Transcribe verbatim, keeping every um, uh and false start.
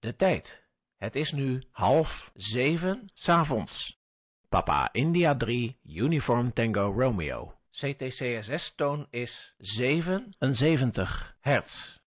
de tijd. Het is nu half zeven 's avonds. Papa India drie, Uniform Tango Romeo. C T C S S-toon is zevenenzeventig hertz.